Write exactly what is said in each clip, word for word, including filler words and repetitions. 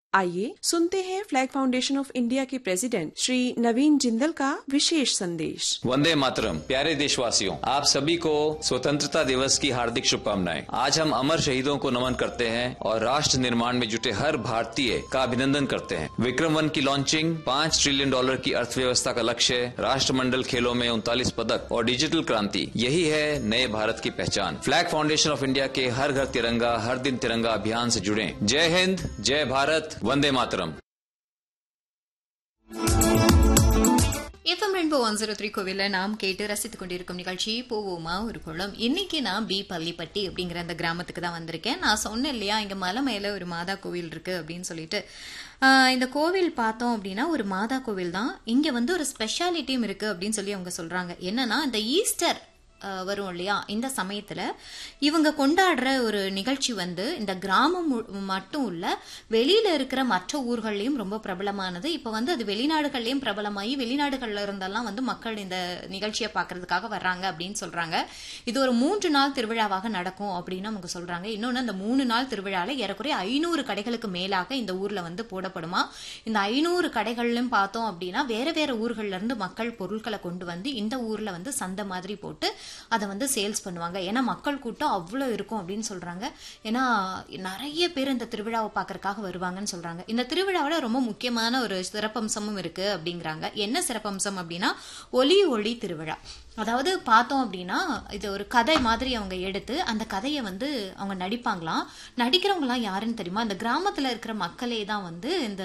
आइए सुनते हैं फ्लैग फाउंडेशन ऑफ इंडिया के प्रेसिडेंट श्री नवीन जिंदल का विशेष संदेश। वंदे मातरम। प्यारे देशवासियों, आप सभी को स्वतंत्रता दिवस की हार्दिक शुभकामनाएं। आज हम अमर शहीदों को नमन करते हैं और राष्ट्र निर्माण में जुटे हर भारतीय का अभिनंदन करते हैं। विक्रम वन की लॉन्चिंग, पाँच ट्रिलियन डॉलर की अर्थव्यवस्था का लक्ष्य, राष्ट्रमंडल खेलों में उनतालीस पदक और डिजिटल क्रांति, यही है नए भारत की पहचान। फ्लैग फाउंडेशन ऑफ इंडिया के हर घर तिरंगा हर दिन तिरंगा अभियान से जुड़े। जय हिंद, जय Bharat, Vande Mataram. FM rainbow one zero three கோவில நாம் கேட்டு ரசித்துக் கொண்டிருக்கும் நிகழ்ச்சி போவோமா ஒரு குளம். இன்னைக்கு நான் பி பள்ளிப்பட்டி அப்படிங்கிற அந்த கிராமத்துக்கு தான் வந்திருக்கேன். நான் சொன்னேன் இல்லையா, இங்க மலை மேல ஒரு மாதா கோவில் இருக்கு அப்படின்னு சொல்லிட்டு. இந்த கோவில் பார்த்தோம் அப்படின்னா ஒரு மாதா கோவில் தான். இங்க வந்து ஒரு ஸ்பெஷாலிட்டியும் இருக்கு அப்படின்னு சொல்லி அவங்க சொல்றாங்க. என்னன்னா, இந்த ஈஸ்டர் வரும் இல்லையா, இந்த சமயத்துல இவங்க கொண்டாடுற ஒரு நிகழ்ச்சி வந்து இந்த கிராமம் மட்டும் இல்ல, வெளியில இருக்கிற மற்ற ஊர்கள்லயும் ரொம்ப பிரபலமானது. இப்ப வந்து அது வெளிநாடுகள்லயும் பிரபலமாயி வெளிநாடுகள்ல இருந்தெல்லாம் வந்து மக்கள் இந்த நிகழ்ச்சியை பாக்குறதுக்காக வர்றாங்க அப்படின்னு சொல்றாங்க. இது ஒரு மூன்று நாள் திருவிழாவாக நடக்கும் அப்படின்னு அவங்க சொல்றாங்க. இன்னொன்னு, அந்த மூணு நாள் திருவிழால ஏறக்குறைய ஐநூறு கடைகளுக்கு மேலாக இந்த ஊர்ல வந்து போடப்படுமா. இந்த ஐநூறு கடைகள்லயும் பார்த்தோம் அப்படின்னா வேற வேற ஊர்கள்ல இருந்து மக்கள் பொருட்களை கொண்டு வந்து இந்த ஊர்ல வந்து சந்தை மாதிரி போட்டு அதை வந்து சேல்ஸ் பண்ணுவாங்க. ஏன்னா மக்கள் கூட்டம் அவ்வளவு இருக்கும் அப்படின்னு சொல்றாங்க. ஏன்னா நிறைய பேர் இந்த திருவிழாவை பாக்குறதுக்காக வருவாங்கன்னு சொல்றாங்க. இந்த திருவிழாவோட ரொம்ப முக்கியமான ஒரு சிறப்பம்சமும் இருக்கு அப்படிங்கிறாங்க. என்ன சிறப்பம்சம் அப்படின்னா, ஒலி ஒளி திருவிழா. அதாவது பார்த்தோம் அப்படின்னா இது ஒரு கதை மாதிரி அவங்க எடுத்து அந்த கதையை வந்து அவங்க நடிப்பாங்களாம். நடிக்கிறவங்க எல்லாம் யாருன்னு தெரியுமா? இந்த கிராமத்துல இருக்கிற மக்களே தான் வந்து இந்த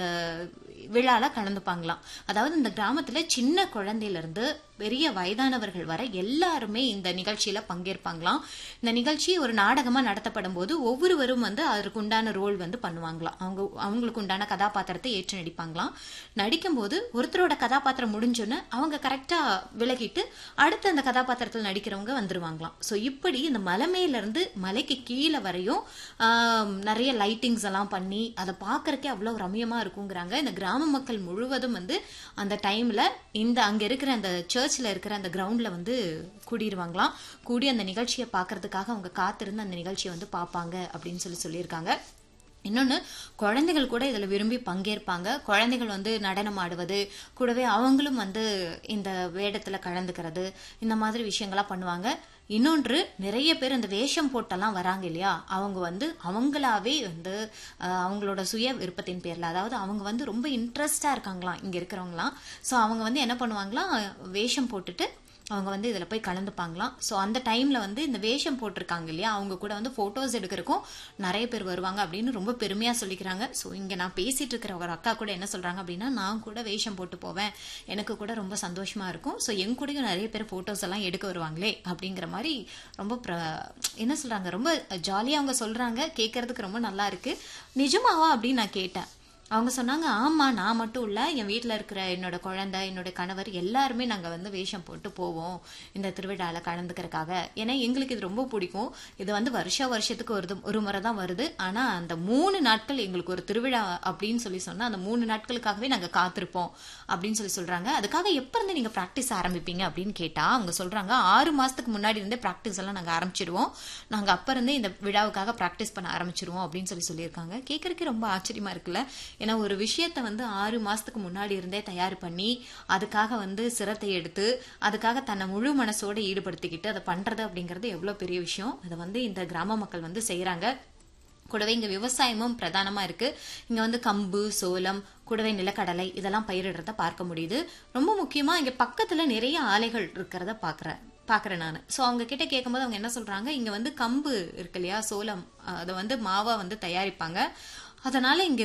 விழால கலந்துப்பாங்களாம். அதாவது இந்த கிராமத்துல சின்ன குழந்தையில இருந்து பெரிய வயதானவர்கள் வரை எல்லாருமே இந்த நிகழ்ச்சியில பங்கேற்பாங்களாம். இந்த நிகழ்ச்சி ஒரு நாடகமா நடத்தப்படும் போது ஒவ்வொருவரும் வந்து அதற்கு உண்டான ரோல் வந்து பண்ணுவாங்களாம். அவங்க அவங்களுக்கு உண்டான கதாபாத்திரத்தை ஏற்று நடிப்பாங்களாம். நடிக்கும் போது ஒருத்தரோட கதாபாத்திரம் முடிஞ்சோன்னு அவங்க கரெக்டா விலகிட்டு அடுத்து அந்த கதாபாத்திரத்தில் நடிக்கிறவங்க வந்துருவாங்களாம். சோ இப்படி இந்த மலை மேல இருந்து மலைக்கு கீழே வரையும் நிறைய லைட்டிங்ஸ் எல்லாம் பண்ணி அதை பாக்குறதுக்கே அவ்வளவு ரம்யமா இருக்குங்கிறாங்க. இந்த கிராம மக்கள் முழுவதும் வந்து அந்த டைம்ல இந்த அங்க இருக்கிற அந்த சர்ச்ல இருக்கிற அந்த கிரவுண்ட்ல வந்து கூடிடுவாங்களாம். கூடி அந்த நிகழ்ச்சியை பாக்குறதுக்காக அவங்க காத்திருந்து அந்த நிகழ்ச்சியை வந்து பாப்பாங்க அப்படின்னு சொல்லி சொல்லியிருக்காங்க. இன்னொன்னு, குழந்தைகள் கூட இதுல விரும்பி பங்கேற்பாங்க. குழந்தைகள் வந்து நடனம் ஆடுவது கூடவே அவங்களும் வந்து இந்த வேடத்துல கலந்துக்கிறது, இந்த மாதிரி விஷயங்கள்லாம் பண்ணுவாங்க. இன்னொன்று, நிறைய பேர் இந்த வேஷம் போட்டெல்லாம் வராங்க இல்லையா, அவங்க வந்து அவங்களாவே வந்து அவங்களோட சுய விருப்பத்தின் பேர்ல, அதாவது அவங்க வந்து ரொம்ப இன்ட்ரெஸ்டா இருக்காங்களாம் இங்க இருக்கிறவங்களாம். சோ அவங்க வந்து என்ன பண்ணுவாங்களாம், வேஷம் போட்டுட்டு அவங்க வந்து இதுல போய் கலந்துப்பாங்களாம். சோ அந்த டைம்ல வந்து இந்த வேஷம் போட்டிருக்காங்க இல்லையா, அவங்க கூட வந்து போட்டோஸ் எடுக்கிறதுக்கும் நிறைய பேர் வருவாங்க அப்படின்னு ரொம்ப பெருமையா சொல்லிக்கிறாங்க. சோ இங்க நான் பேசிட்டு இருக்கிற ஒரு அக்கா கூட என்ன சொல்றாங்க அப்படின்னா, நான் கூட வேஷம் போட்டு போவேன், எனக்கு கூட ரொம்ப சந்தோஷமா இருக்கும். சோ என் கூடயும் நிறைய பேர் போட்டோஸ் எல்லாம் எடுக்க வருவாங்களே அப்படிங்கிற மாதிரி ரொம்ப என்ன சொல்றாங்க, ரொம்ப ஜாலியா அவங்க சொல்றாங்க. கேட்கறதுக்கு ரொம்ப நல்லா இருக்கு. நிஜமாவா அப்படின்னு நான் கேட்டேன். அவங்க சொன்னாங்க, ஆமா, நான் மட்டும் இல்ல, என் வீட்டுல இருக்கிற என்னோட குழந்தை, என்னோட கணவர் எல்லாருமே நாங்க வந்து வேஷம் போட்டு போவோம் இந்த திருவிழால கலந்துக்கிறதுக்காக. ஏன்னா எங்களுக்கு இது ரொம்ப பிடிக்கும். இது வந்து வருஷ வருஷத்துக்கு ஒரு ஒரு முறை தான் வருது. ஆனா அந்த மூணு நாட்கள் எங்களுக்கு ஒரு திருவிழா அப்படின்னு சொல்லி சொன்னா அந்த மூணு நாட்களுக்காகவே நாங்க காத்திருப்போம் அப்படின்னு சொல்லி சொல்றாங்க. அதுக்காக எப்ப இருந்து நீங்க பிராக்டிஸ் ஆரம்பிப்பீங்க அப்படின்னு கேட்டா அவங்க சொல்றாங்க, ஆறு மாசத்துக்கு முன்னாடி இருந்தே பிராக்டிஸ் எல்லாம் நாங்க ஆரம்பிச்சிடுவோம். நாங்க அப்ப இருந்தே இந்த விழாவுக்காக பிராக்டிஸ் பண்ண ஆரம்பிச்சிருவோம் அப்படின்னு சொல்லி சொல்லியிருக்காங்க. கேட்கறதுக்கு ரொம்ப ஆச்சரியமா இருக்குல்ல. ஏன்னா ஒரு விஷயத்த வந்து ஆறு மாசத்துக்கு முன்னாடி இருந்தே தயார் பண்ணி அதுக்காக வந்து சிரத்தை எடுத்து அதுக்காக தன்னை முழு மனசோட ஈடுபடுத்திக்கிட்டு அதை பண்றது அப்படிங்கிறது எவ்வளவு பெரிய விஷயம். அதை வந்து இந்த கிராம மக்கள் வந்து செய்யறாங்க. கூடவே இங்க விவசாயமும் பிரதானமா இருக்கு. இங்க வந்து கம்பு, சோளம், கூடவே நிலக்கடலை இதெல்லாம் பயிரிடுறத பார்க்க முடியுது. ரொம்ப முக்கியமா இங்க பக்கத்துல நிறைய ஆலைகள் இருக்கிறத பாக்குறேன் பாக்குறேன் நான். சோ அவங்க கிட்ட கேட்கும்போது அவங்க என்ன சொல்றாங்க, இங்க வந்து கம்பு இருக்கு இல்லையா, சோளம், அதை வந்து மாவா வந்து தயாரிப்பாங்க. அதனால இங்க